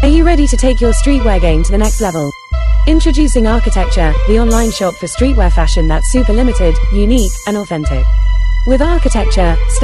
Are you ready to take your streetwear game to the next level? Introducing Architecture, the online shop for streetwear fashion that's super limited, unique, and authentic. With Architecture,